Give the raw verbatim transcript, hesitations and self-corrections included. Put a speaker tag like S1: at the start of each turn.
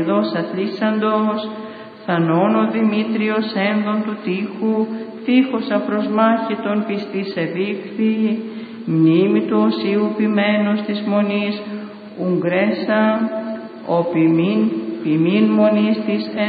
S1: Δος αθλήσαντος, θανόν ο Δημήτριος ένδον του τείχου, τείχος απροσμάχητον πιστής εδείχθη, μνήμη του οσίου ποιμένος της μονής, ουγγρέσα, ο ποιμήν, ποιμήν μονής της εν